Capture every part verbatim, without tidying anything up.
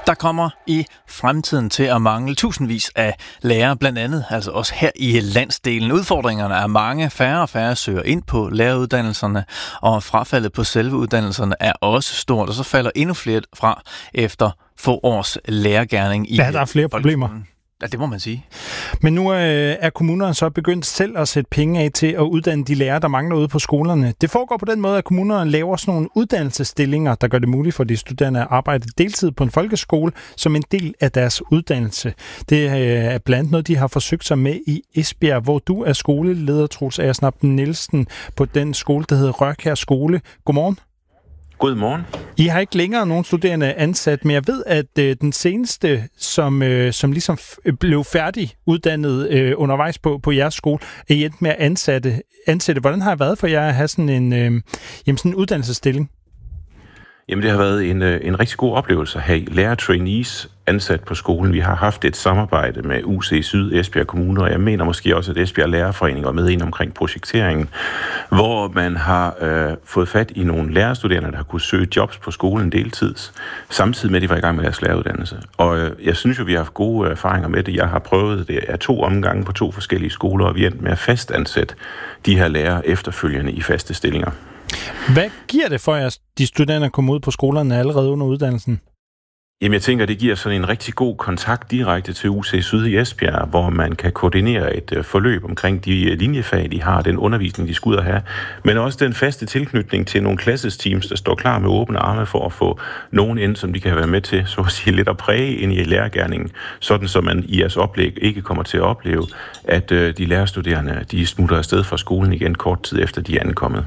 Der kommer i fremtiden til at mangle tusindvis af lærere, blandt andet altså også her i landsdelen. Udfordringerne er mange, færre og færre søger ind på læreruddannelserne, og frafaldet på selve uddannelserne er også stort, og så falder endnu flere fra efter få års lærergerning. I ja, der er flere problemer. Ja, det må man sige. Men nu øh, er kommunerne så begyndt selv at sætte penge af til at uddanne de lærere, der mangler ude på skolerne. Det foregår på den måde, at kommunerne laver sådan nogle uddannelsesstillinger, der gør det muligt for de studerende at arbejde deltid på en folkeskole som en del af deres uddannelse. Det øh, er blandt andet noget, de har forsøgt sig med i Esbjerg, hvor du er skoleleder, Troels Agersnap Nielsen, på den skole, der hedder Rørkær Skole. Godmorgen. Godmorgen. I har ikke længere nogen studerende ansat, men jeg ved, at øh, den seneste, som, øh, som ligesom f- blev færdiguddannet øh, undervejs på, på jeres skole, er I endt med at ansætte, ansætte. Hvordan har det været for jer at have sådan en, øh, jamen sådan en uddannelsesstilling? Jamen, det har været en, en rigtig god oplevelse at have lærer-trainees ansat på skolen. Vi har haft et samarbejde med U C Syd, Esbjerg Kommune, og jeg mener måske også, at Esbjerg Lærerforening er med ind omkring projekteringen, hvor man har øh, fået fat i nogle lærerstuderende, der har kunnet søge jobs på skolen deltids, samtidig med, at de var i gang med deres læreruddannelse. Og øh, jeg synes jo, vi har haft gode erfaringer med det. Jeg har prøvet det af to omgange på to forskellige skoler, og vi endte med at fastansætte de her lærere efterfølgende i faste stillinger. Hvad giver det for jer, at de studerende kommer ud på skolerne allerede under uddannelsen? Jamen, jeg tænker, det giver sådan en rigtig god kontakt direkte til U C Syd i Esbjerg, hvor man kan koordinere et forløb omkring de linjefag, de har, den undervisning, de skal ud og have, men også den faste tilknytning til nogle klassesteams, der står klar med åbne arme for at få nogen ind, som de kan være med til, så at sige, lidt at præge ind i lærergerningen, sådan så man i jeres oplæg ikke kommer til at opleve, at de lærerstuderende, de smutter afsted fra skolen igen kort tid efter, de er ankommet.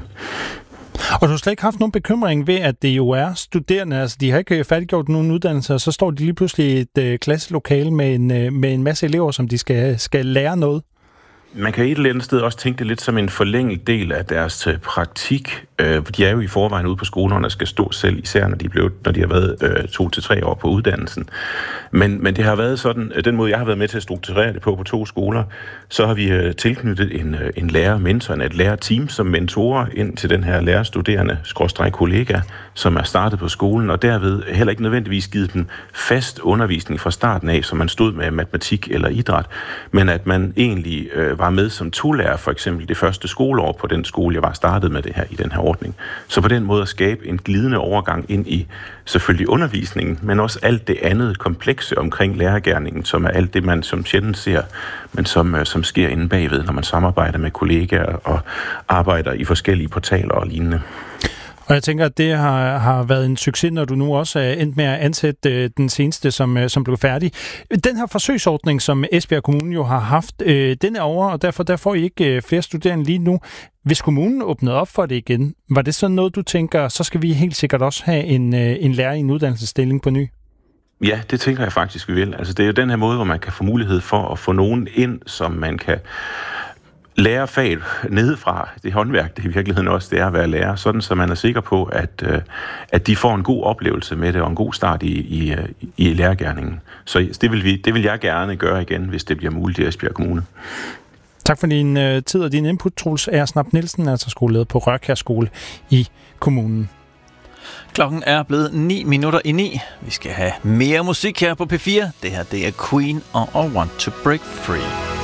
Og du har slet ikke haft nogen bekymring ved, at det jo er studerende, altså de har ikke færdiggjort nogen uddannelse, og så står de lige pludselig i et øh, klasselokale med en, øh, med en masse elever, som de skal, skal lære noget? Man kan et eller andet sted også tænke det lidt som en forlænget del af deres praktik. De er jo i forvejen ude på skolerne og skal stå selv, især når de, blev, når de har været øh, to til tre år på uddannelsen. Men, men det har været sådan, den måde jeg har været med til at strukturere det på på to skoler, så har vi øh, tilknyttet en, en lærer-mentor, et lærerteam som mentorer ind til den her lærerstuderende, skråstreg kollega, som er startet på skolen, og derved heller ikke nødvendigvis givet dem fast undervisning fra starten af, som man stod med matematik eller idræt, men at man egentlig øh, var med som tolærer, for eksempel det første skoleår på den skole, jeg var startet med det her i den her ordning. Så på den måde at skabe en glidende overgang ind i selvfølgelig undervisningen, men også alt det andet komplekse omkring lærergerningen, som er alt det, man som sjældent ser, men som, som sker inde bagved, når man samarbejder med kollegaer og arbejder i forskellige portaler og lignende. Og jeg tænker, at det har, har været en succes, når du nu også er endt med at ansætte øh, den seneste, som, øh, som blev færdig. Den her forsøgsordning, som Esbjerg Kommune jo har haft, øh, den er over, og derfor der får I ikke øh, flere studerende lige nu. Hvis kommunen åbnede op for det igen, var det sådan noget, du tænker, så skal vi helt sikkert også have en, øh, en lærer i en uddannelsesstilling på ny? Ja, det tænker jeg faktisk, vi vil. Altså, det er jo den her måde, hvor man kan få mulighed for at få nogen ind, som man kan lære faget nedefra. Det håndværk, det i virkeligheden også, det er at være lærer, sådan så man er sikker på, at, at de får en god oplevelse med det, og en god start i, i, i lærergerningen. Så det vil, vi, det vil jeg gerne gøre igen, hvis det bliver muligt i Esbjerg Kommune. Tak for din uh, tid og din input, Troels Agersnap Nielsen, altså skoleleder på Rørkær Skole i kommunen. Klokken er blevet ni minutter i ni. Vi skal have mere musik her på P fire. Det her, det er Queen og I Want to Break Free.